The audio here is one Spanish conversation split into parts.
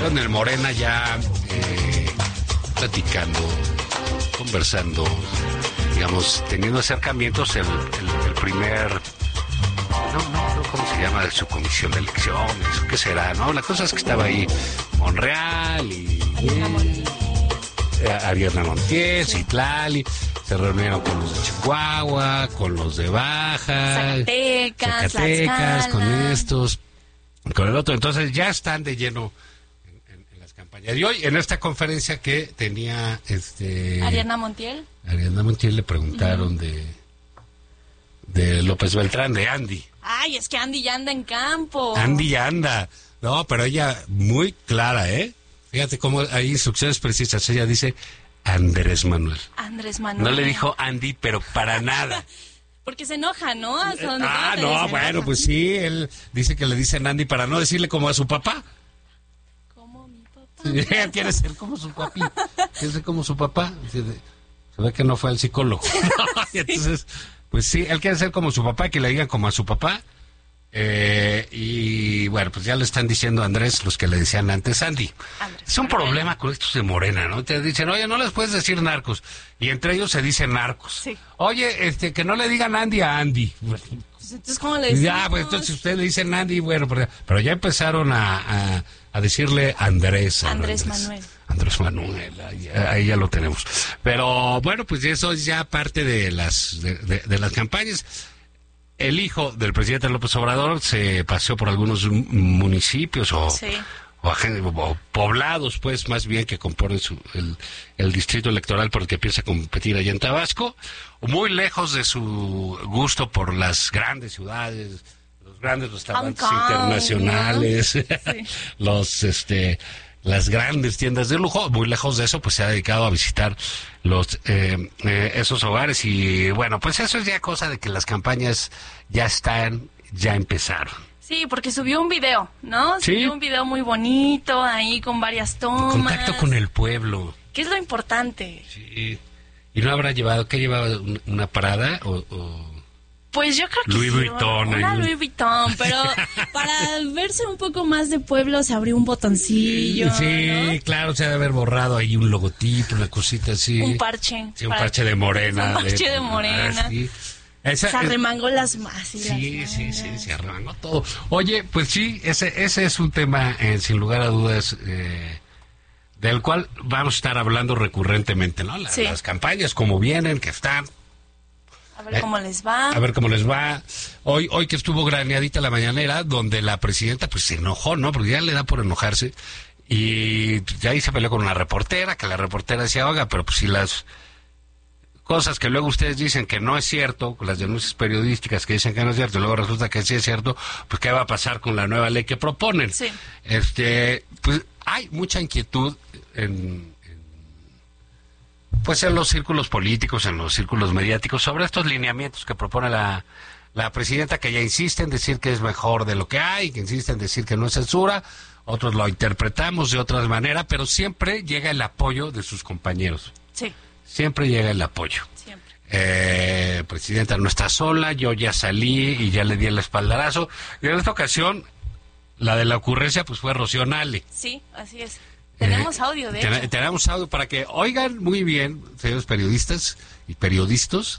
con el Morena ya platicando, conversando, digamos, teniendo acercamientos el primer, no, ¿cómo se llama? Su comisión de elecciones, ¿qué será? ¿No? La cosa es que estaba ahí Monreal y Ariadna Montiel, Citlali, se reunieron con los de Chihuahua, con los de Baja, Zacatecas, con estos, con el otro. Entonces ya están de lleno en las campañas. Y hoy, en esta conferencia que tenía Ariadna Montiel le preguntaron de López Beltrán, de Andy. Ay, es que Andy ya anda en campo. Andy ya anda. No, pero ella muy clara, ¿eh? Fíjate cómo hay instrucciones precisas. Ella dice Andrés Manuel. No le dijo Andy, pero para nada. Porque se enoja, ¿no? Bueno, pues sí, él dice que le dicen Andy para no decirle como a su papá. Como mi papá. Sí, quiere ser como su papi. Quiere ser como su papá. Se ve que no fue al psicólogo. Entonces, pues sí, él quiere ser como su papá, que le digan como a su papá. Y bueno, pues ya le están diciendo a Andrés los que le decían antes Andy. Es un problema con estos de Morena, ¿no? Te dicen, oye, no les puedes decir narcos. Y entre ellos se dicen narcos. Sí. Oye, que no le digan Andy a Andy. Pues entonces, ¿cómo le decimos? Ya, pues entonces ustedes le dicen Andy, bueno, pero ya empezaron a decirle Andrés Manuel. Andrés Manuel, ahí ya lo tenemos. Pero bueno, pues eso es ya parte de las campañas. El hijo del presidente López Obrador se paseó por algunos municipios o poblados, pues, más bien, que componen el distrito electoral por el que piensa competir allá en Tabasco, muy lejos de su gusto por las grandes ciudades, los grandes restaurantes internacionales, ¿no? Sí. Las grandes tiendas de lujo. Muy lejos de eso, pues se ha dedicado a visitar esos hogares. Y bueno, pues eso es ya cosa de que las campañas ya empezaron. Sí, porque subió un video, ¿no? ¿Sí? Subió un video muy bonito ahí con varias tomas. Contacto con el pueblo. ¿Qué es lo importante? Sí. ¿Y no habrá llevado, qué llevaba, una parada o...? Pues yo creo que Louis Vuitton, una Louis Vuitton, pero para verse un poco más de pueblo se abrió un botoncillo. Sí, ¿no? Claro, se ha de haber borrado ahí un logotipo, una cosita así. Un parche. Sí, un parche de Morena. Un parche de Morena. Sí. Se arremangó las más. Sí, se arremangó todo. Oye, pues sí, ese es un tema, sin lugar a dudas, del cual vamos a estar hablando recurrentemente, ¿no? Las campañas, como vienen, que están. A ver cómo les va. A ver cómo les va. Hoy que estuvo graneadita la mañanera, donde la presidenta pues se enojó, ¿no? Porque ya le da por enojarse. Y ya ahí se peleó con una reportera, que la reportera decía, oiga, pero pues si las cosas que luego ustedes dicen que no es cierto, con las denuncias periodísticas que dicen que no es cierto, y luego resulta que sí es cierto, pues ¿qué va a pasar con la nueva ley que proponen? Sí. Pues hay mucha inquietud pues en los círculos políticos, en los círculos mediáticos, sobre estos lineamientos que propone la presidenta, que ya insiste en decir que es mejor de lo que hay, que insiste en decir que no es censura, otros lo interpretamos de otra manera, pero siempre llega el apoyo de sus compañeros. Sí. Siempre llega el apoyo. Siempre. Presidenta, no está sola, yo ya salí y ya le di el espaldarazo. Y en esta ocasión, la de la ocurrencia, pues fue Rocío Nale. Sí, así es. Tenemos audio de hecho. Tenemos audio para que oigan muy bien, señores periodistas y periodistas.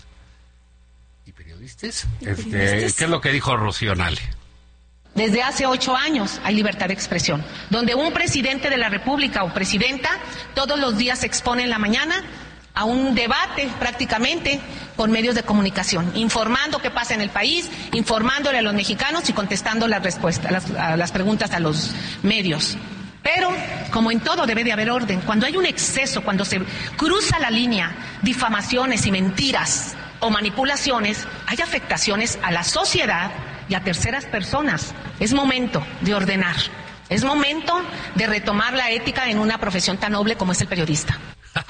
¿Qué es lo que dijo Rocío Nale? Desde hace 8 años hay libertad de expresión, donde un presidente de la República o presidenta todos los días se expone en la mañana a un debate prácticamente con medios de comunicación, informando qué pasa en el país, informándole a los mexicanos y contestando las respuestas, las preguntas a los medios. Pero, como en todo, debe de haber orden. Cuando hay un exceso, cuando se cruza la línea, difamaciones y mentiras o manipulaciones, hay afectaciones a la sociedad y a terceras personas. Es momento de ordenar. Es momento de retomar la ética en una profesión tan noble como es el periodista.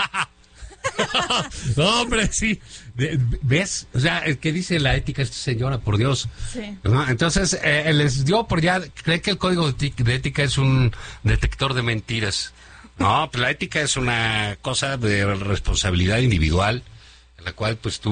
No, hombre, sí. ¿Ves? O sea, ¿qué dice la ética esta señora? Por Dios. Sí. ¿No? Entonces, les dio por ya... ¿Creen que el código de ética es un detector de mentiras? No, pues la ética es una cosa de responsabilidad individual, en la cual, pues tú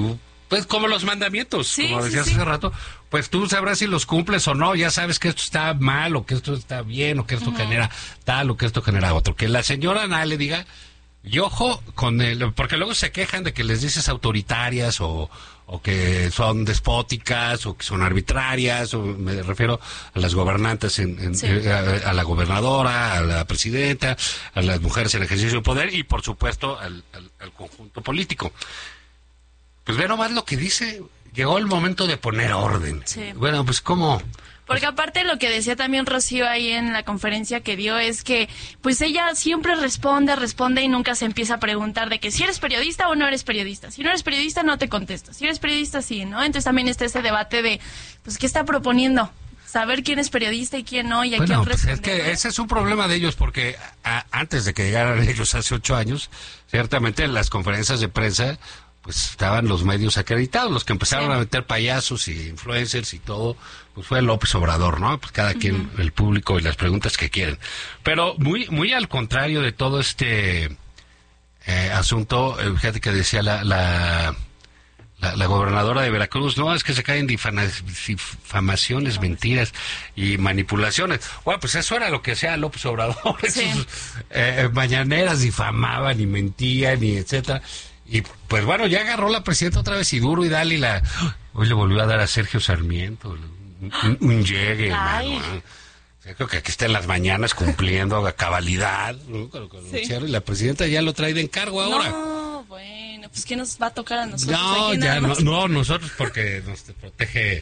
Pues como los mandamientos, Sí, como sí, decías sí. hace rato, pues tú sabrás si los cumples o no, ya sabes que esto está mal, o que esto está bien, o que esto genera tal, o que esto genera otro. Que la señora nada le diga, y ojo con porque luego se quejan de que les dices autoritarias, o que son despóticas, o que son arbitrarias, o me refiero a las gobernantes, Sí. a la gobernadora, a la presidenta, a las mujeres en ejercicio de poder, y por supuesto al conjunto político. Pues ve nomás lo que dice, llegó el momento de poner orden. Sí. Bueno, pues ¿cómo? Porque aparte lo que decía también Rocío ahí en la conferencia que dio es que pues ella siempre responde y nunca se empieza a preguntar de que si eres periodista o no eres periodista. Si no eres periodista no te contestas. Si eres periodista sí, ¿no? Entonces también está ese debate de pues ¿qué está proponiendo? Saber quién es periodista y quién no, y a quién Bueno, pues es responder. que ese es un problema de ellos, porque antes de que llegaran ellos hace 8 años, ciertamente en las conferencias de prensa pues estaban los medios acreditados, los que empezaron Sí. a meter payasos y influencers y todo, pues fue López Obrador, ¿no? Pues cada quien, el público y las preguntas que quieren. Pero muy al contrario de todo este asunto, fíjate que decía la gobernadora de Veracruz, no, es que se caen difamaciones, mentiras y manipulaciones. Bueno, pues eso era lo que hacía López Obrador. Sí. Sus mañaneras difamaban y mentían y etcétera. Y pues bueno, ya agarró la presidenta otra vez y duro y dale hoy le volvió a dar a Sergio Sarmiento un llegue, Ay. hermano. O sea, creo que aquí está en las mañanas cumpliendo a cabalidad, ¿no? Con Sí. y la presidenta ya lo trae de encargo ahora. No, bueno, pues ¿qué nos va a tocar a nosotros? No, Aquí ya nada más. no, nosotros porque nos protege,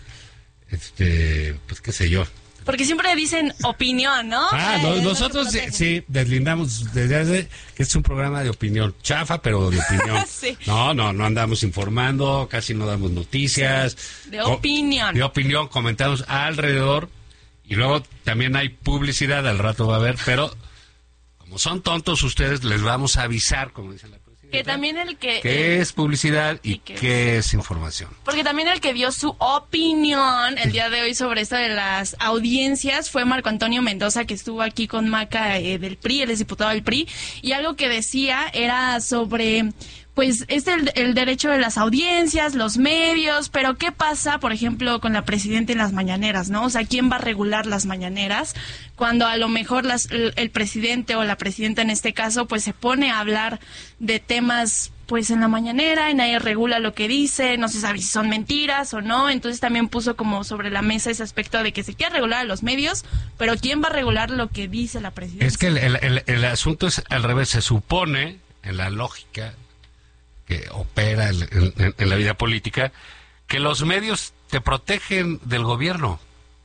pues qué sé yo. Porque siempre dicen opinión, ¿no? Es lo que Nosotros protege. sí deslindamos desde hace que es un programa de opinión, chafa, pero de opinión. Sí. No andamos informando, casi no damos noticias. De opinión. De opinión, comentamos alrededor, y luego también hay publicidad, al rato va a haber, pero como son tontos ustedes, les vamos a avisar, como dice la presidenta, Que también el que... qué es publicidad y y qué qué es información. Porque también el que dio su opinión el día de hoy sobre esto de las audiencias fue Marco Antonio Mendoza, que estuvo aquí con Maca del PRI, él es diputado del PRI, y algo que decía era sobre, pues, el derecho de las audiencias, los medios, pero ¿qué pasa, por ejemplo, con la presidenta en las mañaneras, no? O sea, ¿quién va a regular las mañaneras? Cuando a lo mejor el presidente o la presidenta en este caso, pues, se pone a hablar de temas pues en la mañanera y nadie regula lo que dice, no se sabe si son mentiras o no, entonces también puso como sobre la mesa ese aspecto de que se quiere regular a los medios, pero ¿quién va a regular lo que dice la presidencia? Es que el asunto es al revés, se supone, en la lógica que opera en la vida política, que los medios te protegen del gobierno.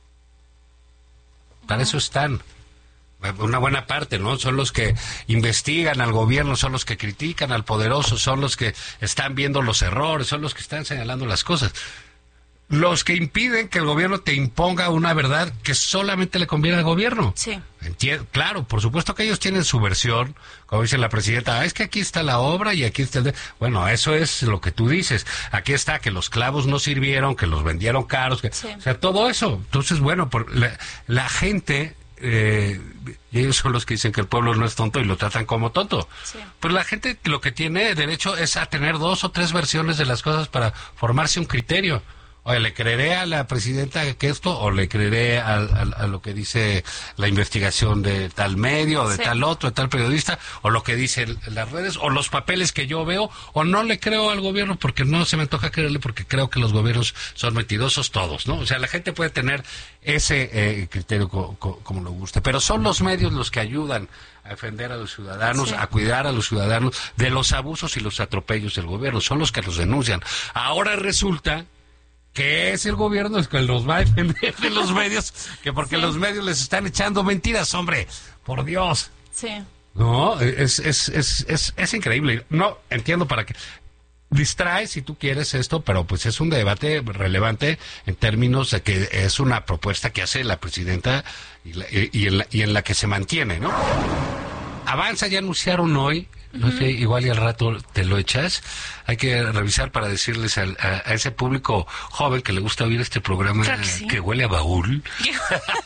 Para eso están. Una buena parte, ¿no? Son los que investigan al gobierno, son los que critican al poderoso, son los que están viendo los errores, son los que están señalando las cosas. Los que impiden que el gobierno te imponga una verdad que solamente le conviene al gobierno. Sí. Claro, por supuesto que ellos tienen su versión, como dice la presidenta, es que aquí está la obra y aquí está Bueno, eso es lo que tú dices. Aquí está que los clavos no sirvieron, que los vendieron caros, Sí. o sea, todo eso. Entonces, bueno, la gente... y ellos son los que dicen que el pueblo no es tonto y lo tratan como tonto. Sí. Pues la gente lo que tiene derecho es a tener 2 o 3 versiones de las cosas para formarse un criterio. Oye, ¿le creeré a la presidenta que esto o le creeré a lo que dice la investigación de tal medio, de Sí. tal otro, de tal periodista, o lo que dicen las redes, o los papeles que yo veo, o no le creo al gobierno porque no se me antoja creerle porque creo que los gobiernos son mentirosos todos, ¿no? O sea, la gente puede tener ese criterio como lo guste, pero son los medios los que ayudan a defender a los ciudadanos, Sí. a cuidar a los ciudadanos de los abusos y los atropellos del gobierno, son los que los denuncian. Ahora resulta que es el gobierno el que los va a defender de los medios, que porque Sí. los medios les están echando mentiras, hombre, por Dios. Sí. No, es increíble. No entiendo para qué. Distrae si tú quieres esto, pero pues es un debate relevante en términos de que es una propuesta que hace la presidenta y en la que se mantiene, ¿no? Avanza, ya anunciaron hoy, no sé, igual y al rato te lo echas. Hay que revisar para decirles a ese público joven que le gusta oír este programa, Claro que sí. que huele a baúl.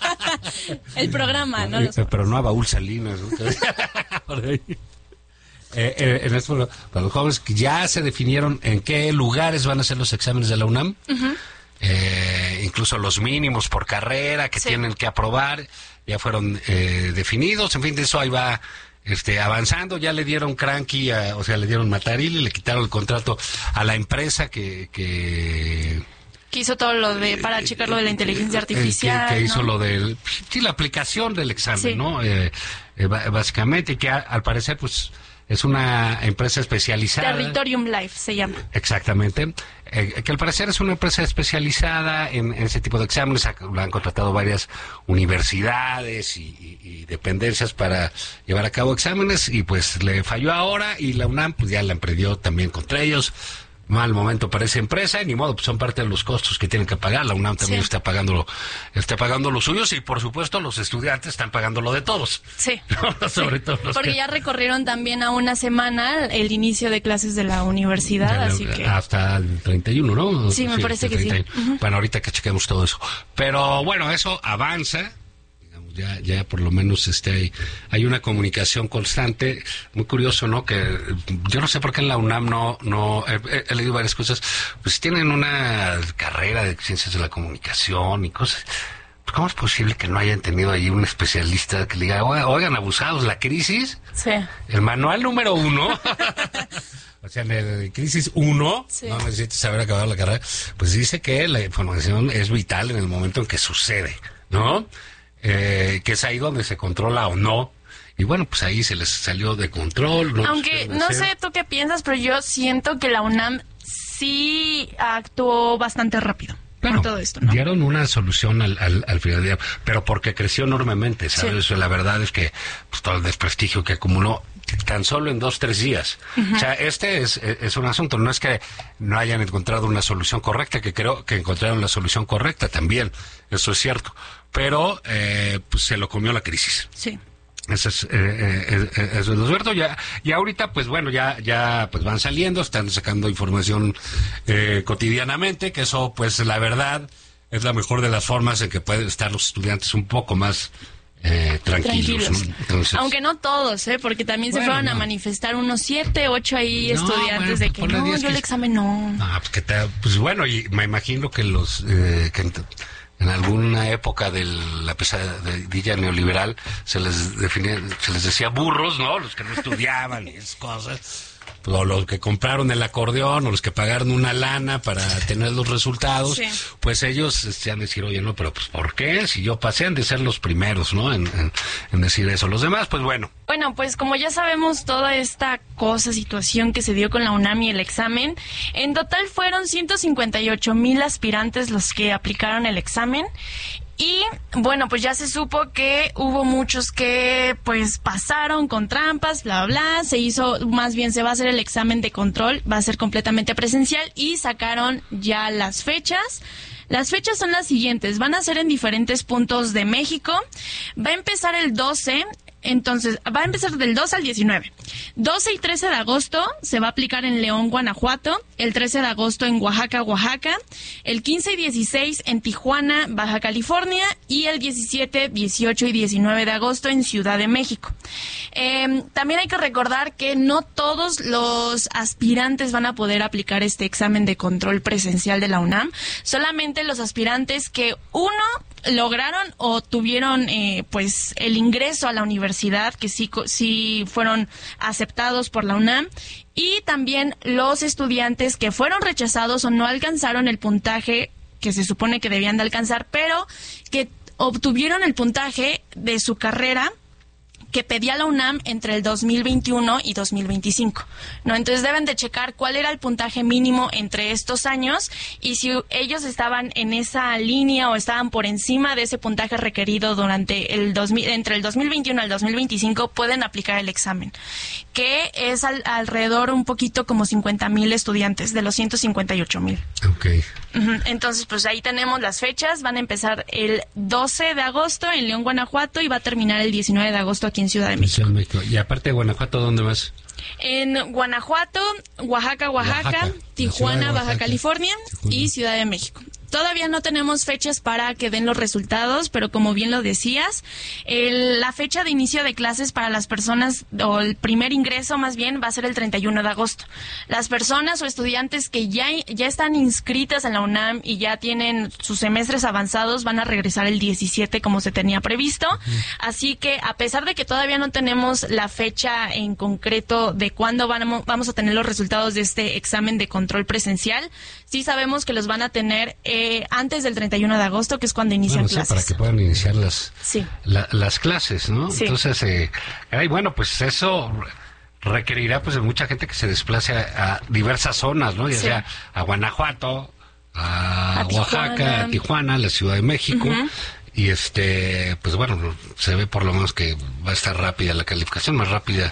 El programa, ¿no? Pero no a baúl Salinas, ¿no? Por ahí. en esto, para los jóvenes que ya se definieron en qué lugares van a ser los exámenes de la UNAM, incluso los mínimos por carrera que tienen que aprobar, ya fueron definidos, en fin, de eso ahí va avanzando. Ya le dieron cranky, le dieron mataril y le quitaron el contrato a la empresa que hizo todo lo para checar lo de la inteligencia artificial, que hizo lo de la aplicación del examen, ¿no? Básicamente, que al parecer pues es una empresa especializada. Territorium Life se llama. Exactamente. Que al parecer es una empresa especializada en ese tipo de exámenes. Lo han contratado varias universidades y dependencias para llevar a cabo exámenes, y pues le falló ahora, y la UNAM pues ya la emprendió también contra ellos. Mal momento para esa empresa, y ni modo, pues son parte de los costos que tienen que pagar. La UNAM también está pagando los suyos, y por supuesto los estudiantes están pagando lo de todos. Sí. ¿No? Sobre todo los porque ya recorrieron también a una semana el inicio de clases de la universidad, así que... Hasta el 31, ¿no? Sí, me parece que sí. Bueno, ahorita que chequemos todo eso. Pero bueno, eso avanza. Ya por lo menos hay una comunicación constante. Muy curioso, ¿no? Que yo no sé por qué en la UNAM no he leído varias cosas. Pues tienen una carrera de ciencias de la comunicación y cosas. Pues, ¿cómo es posible que no hayan tenido ahí un especialista que le diga, oigan, abusados, la crisis? Sí. El manual número 1... O sea, en el crisis 1, no necesitas saber acabar la carrera, pues dice que la información es vital en el momento en que sucede, ¿no? Que es ahí donde se controla o no. Y bueno, pues ahí se les salió de control. Aunque no sé tú qué piensas, pero yo siento que la UNAM sí actuó bastante rápido. Claro, todo esto, ¿no? Dieron una solución al final del día, pero porque creció enormemente, ¿sabes? Sí. La verdad es que pues, todo el desprestigio que acumuló tan solo en 2-3 días. O sea, es un asunto, no es que no hayan encontrado una solución correcta, que creo que encontraron la solución correcta también, eso es cierto, pero pues se lo comió la crisis. Sí. Eso es lo cierto. Y ahorita, pues bueno, ya pues van saliendo, están sacando información cotidianamente, que eso, pues la verdad, es la mejor de las formas en que pueden estar los estudiantes un poco más tranquilos. ¿No? Entonces, aunque no todos, porque también se fueron a manifestar unos 7, 8 ahí estudiantes de que no, yo el examen no. Pues bueno, y me imagino que los que en alguna época de la pesadilla neoliberal se les decía burros, ¿no? Los que no estudiaban y esas cosas. O los que compraron el acordeón, o los que pagaron una lana para tener los resultados, pues ellos se han de decir, oye, no, pero pues ¿por qué? Si yo pasé, han de ser los primeros, ¿no? En decir eso. Los demás, pues bueno. Bueno, pues como ya sabemos toda esta situación que se dio con la UNAM y el examen, en total fueron 158,000 aspirantes los que aplicaron el examen. Y bueno, pues ya se supo que hubo muchos que pues pasaron con trampas, bla, bla, se va a hacer el examen de control, va a ser completamente presencial, y sacaron ya las fechas. Las fechas son las siguientes, van a ser en diferentes puntos de México, va a empezar el 12, entonces va a empezar del 2 al 19. 12 y 13 de agosto se va a aplicar en León, Guanajuato, el 13 de agosto en Oaxaca, el 15 y 16 en Tijuana, Baja California, y el 17, 18 y 19 de agosto en Ciudad de México. También hay que recordar que no todos los aspirantes van a poder aplicar este examen de control presencial de la UNAM, solamente los aspirantes que lograron o tuvieron pues el ingreso a la universidad, que sí fueron aceptados por la UNAM, y también los estudiantes que fueron rechazados o no alcanzaron el puntaje que se supone que debían de alcanzar, pero que obtuvieron el puntaje de su carrera que pedía la UNAM entre el 2021 y 2025, ¿no? Entonces deben de checar cuál era el puntaje mínimo entre estos años, y si ellos estaban en esa línea o estaban por encima de ese puntaje requerido durante entre el 2021 y el 2025, pueden aplicar el examen, que es alrededor un poquito como 50,000 estudiantes de los 158,000. Okay. Entonces, pues ahí tenemos las fechas. Van a empezar el 12 de agosto en León, Guanajuato, y va a terminar el 19 de agosto aquí en Ciudad de México. Y aparte de Guanajuato, ¿dónde más? En Guanajuato, Oaxaca, Tijuana, Baja California y Ciudad de México. todavía no tenemos fechas para que den los resultados, pero como bien lo decías, la fecha de inicio de clases para las personas, o el primer ingreso más bien, va a ser el 31 de agosto. Las personas o estudiantes que ya están inscritas en la UNAM y ya tienen sus semestres avanzados van a regresar el 17 como se tenía previsto. Así que a pesar de que todavía no tenemos la fecha en concreto de cuándo vamos a tener los resultados de este examen de control presencial, sí sabemos que los van a tener antes del 31 de agosto, que es cuando inician clases. Para que puedan iniciar sí. las clases, ¿no? Sí. Entonces, bueno, pues eso requerirá pues de mucha gente que se desplace a diversas zonas, ¿no? Ya sí. sea a Guanajuato, a Oaxaca, Tijuana. a Tijuana, a la Ciudad de México. Y pues bueno, se ve por lo menos que va a estar rápida la calificación, más rápida,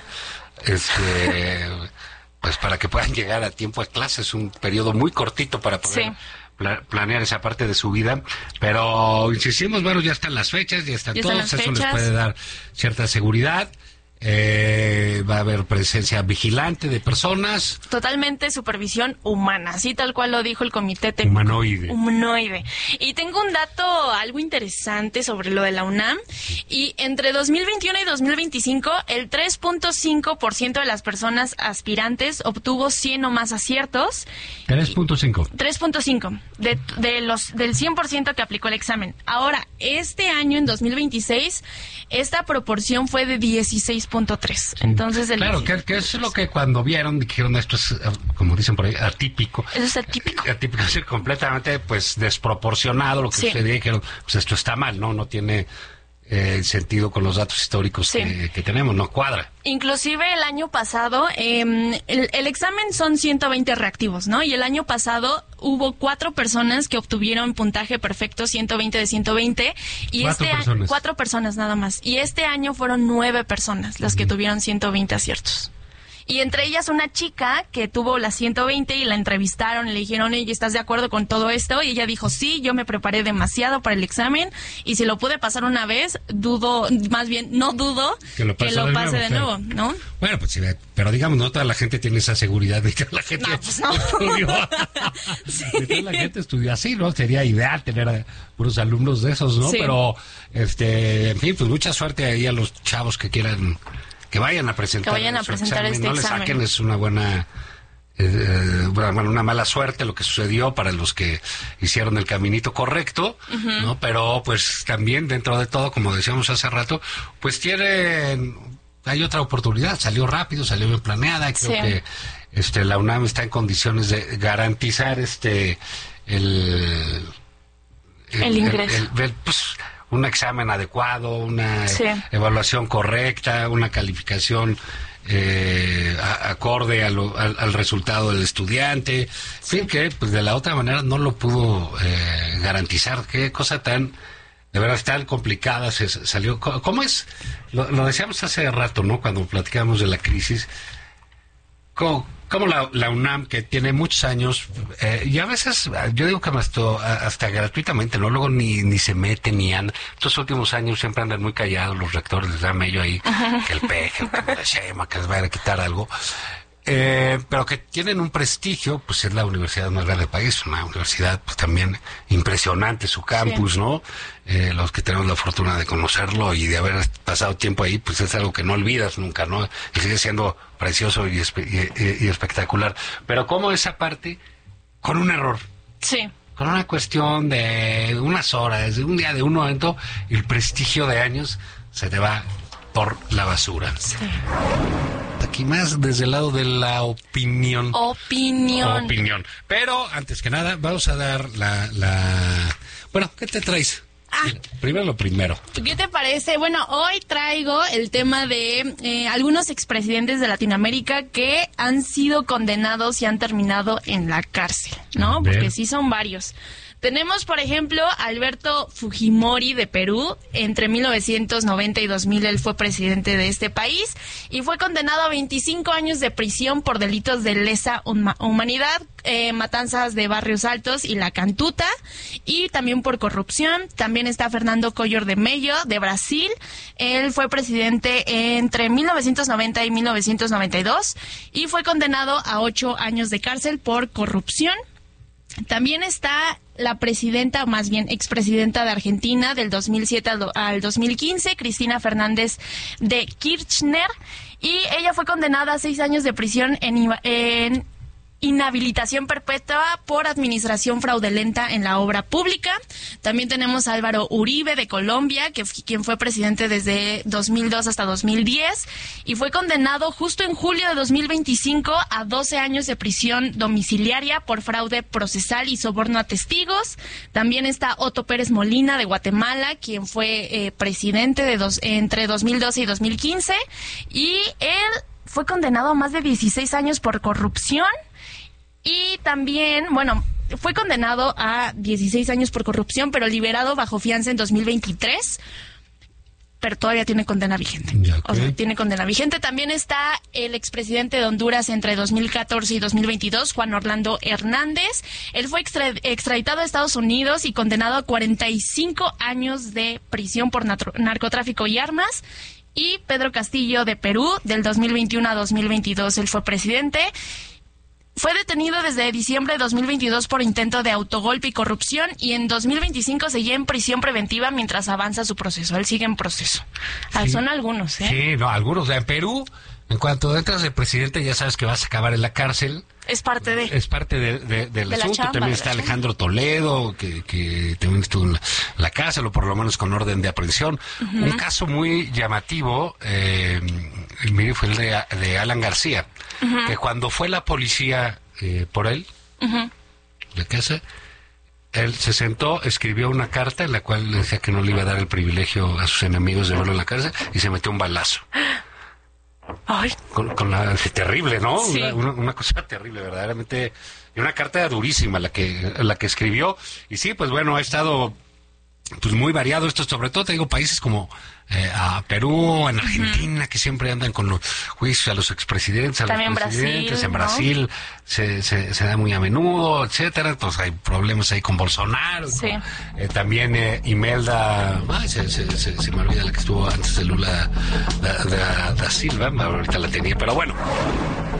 pues para que puedan llegar a tiempo a clases, un periodo muy cortito para poder sí. planear esa parte de su vida. Pero insistimos, bueno, ya están las fechas, ya están todos, eso les puede dar cierta seguridad. Va a haber presencia vigilante de personas. Totalmente supervisión humana, así tal cual lo dijo el comité técnico. Humanoide. Y tengo un dato algo interesante sobre lo de la UNAM. Y entre 2021 y 2025, el 3.5% de las personas aspirantes obtuvo 100 o más aciertos. 3.5. 3.5 del 100% que aplicó el examen. Ahora, este año, en 2026, esta proporción fue de 16.3. Entonces, claro, que es lo que cuando vieron dijeron, esto es, como dicen por ahí, atípico. Eso es atípico. Atípico, es completamente pues desproporcionado lo que sucedía, y dijeron, pues esto está mal, no tiene sentido con los datos históricos que tenemos, no cuadra. Inclusive el año pasado, el examen son 120 reactivos, ¿no? Y el año pasado hubo 4 personas que obtuvieron puntaje perfecto, 120 de 120. Y 4 personas nada más. Y este año fueron 9 personas las que tuvieron 120 aciertos. Y entre ellas una chica que tuvo las 120 y la entrevistaron y le dijeron, oye, ¿estás de acuerdo con todo esto? Y ella dijo, sí, yo me preparé demasiado para el examen y si lo pude pasar una vez, no dudo que lo pase de nuevo, ¿no? Bueno, pues sí, pero digamos, no toda la gente tiene esa seguridad de que la gente estudió. Sí. Toda la gente estudió así, ¿no? Sería ideal tener a puros alumnos de esos, ¿no? Sí. Pero, en fin, pues mucha suerte ahí a los chavos que quieran... Que vayan a presentar, este examen. examen. No le saquen, es una una mala suerte lo que sucedió para los que hicieron el caminito correcto, ¿no? Pero pues también dentro de todo, como decíamos hace rato, pues hay otra oportunidad, salió rápido, salió bien planeada, creo que la UNAM está en condiciones de garantizar el ingreso. Pues, un examen adecuado, una evaluación correcta, una calificación acorde al resultado del estudiante. En fin, que pues de la otra manera no lo pudo garantizar. Qué cosa tan, de verdad, tan complicada se salió. ¿Cómo es? Lo decíamos hace rato, ¿no? Cuando platicábamos de la crisis. Como la UNAM, que tiene muchos años, y a veces, yo digo que hasta gratuitamente, ¿no? Luego ni se meten, estos últimos años siempre andan muy callados los rectores, les da medio ahí, que el peje, que el Shema, que les vaya a quitar algo. Pero que tienen un prestigio, pues es la universidad más grande del país, una universidad pues también impresionante, su campus, ¿no? Los que tenemos la fortuna de conocerlo y de haber pasado tiempo ahí, pues es algo que no olvidas nunca, ¿no? Y sigue siendo precioso y espectacular. Pero como esa parte, con un error. Sí. Con una cuestión de unas horas, de un día, de un momento, el prestigio de años se te va por la basura. Sí. Aquí más desde el lado de la opinión. Opinión. Pero, antes que nada, vamos a dar Bueno, ¿qué te traes? Primero lo primero. ¿Qué te parece? Bueno, hoy traigo el tema de algunos expresidentes de Latinoamérica que han sido condenados y han terminado en la cárcel, ¿no? Porque sí son varios. Tenemos, por ejemplo, a Alberto Fujimori de Perú. Entre 1990 y 2000 él fue presidente de este país y fue condenado a 25 años de prisión por delitos de lesa humanidad, matanzas de barrios altos y la cantuta, y también por corrupción. También está Fernando Collor de Mello, de Brasil. Él fue presidente entre 1990 y 1992 y fue condenado a 8 años de cárcel por corrupción. También está la presidenta, o más bien expresidenta de Argentina del 2007 al 2015, Cristina Fernández de Kirchner, y ella fue condenada a 6 años de prisión en inhabilitación perpetua por administración fraudulenta en la obra pública. También tenemos a Álvaro Uribe de Colombia, quien fue presidente desde 2002 hasta 2010 y fue condenado justo en julio de 2025 a 12 años de prisión domiciliaria por fraude procesal y soborno a testigos. También está Otto Pérez Molina de Guatemala, quien fue presidente entre 2012 y 2015, y él fue condenado a más de 16 años por corrupción. Y también, bueno, fue condenado a 16 años por corrupción, pero liberado bajo fianza en 2023. Pero todavía tiene condena vigente. Okay. O sea, tiene condena vigente. También está el expresidente de Honduras entre 2014 y 2022, Juan Orlando Hernández. Él fue extraditado a Estados Unidos y condenado a 45 años de prisión por narcotráfico y armas. Y Pedro Castillo de Perú, del 2021 a 2022, él fue presidente. Fue detenido desde diciembre de 2022 por intento de autogolpe y corrupción, y en 2025 seguía en prisión preventiva mientras avanza su proceso. Él sigue en proceso. Sí. Son algunos, ¿eh? Sí, no, algunos. En Perú, en cuanto entras de presidente, ya sabes que vas a acabar en la cárcel. Es parte de... Es parte del asunto. chamba, también está Alejandro Toledo, que también estuvo en la cárcel, o por lo menos con orden de aprehensión. Uh-huh. Un caso muy llamativo, mire, fue el de Alan García, uh-huh, que cuando fue la policía por él, uh-huh, la casa, él se sentó, escribió una carta en la cual decía que no le iba a dar el privilegio a sus enemigos de verlo en la cárcel, y se metió un balazo. Ay. Con la terrible, ¿no? Sí. Una cosa terrible, verdaderamente. Y una carta durísima la que escribió. Y sí, pues bueno, ha estado pues muy variado esto, sobre todo te digo países como a Perú, en Argentina, uh-huh, que siempre andan con los juicios a los expresidentes, a también los presidentes. Brasil, en ¿no? Brasil se da muy a menudo, etcétera. Entonces hay problemas ahí con Bolsonaro. Sí. También Imelda, se me olvida la que estuvo antes de Lula da Silva, ahorita la tenía, pero bueno.